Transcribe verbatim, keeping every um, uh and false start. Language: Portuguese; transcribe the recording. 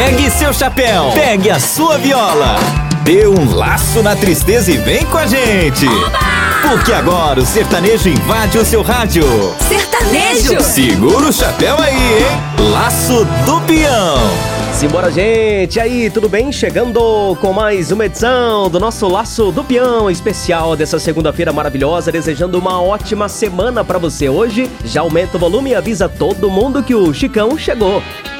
Pegue seu chapéu, pegue a sua viola, dê um laço na tristeza e vem com a gente. Porque agora o sertanejo invade o seu rádio. Sertanejo! Segura o chapéu aí, hein? Laço do Peão. Simbora, gente! E aí, tudo bem? Chegando com mais uma edição do nosso Laço do Peão especial dessa segunda-feira maravilhosa, desejando uma ótima semana pra você. Hoje já aumenta o volume e avisa todo mundo que o Chicão chegou.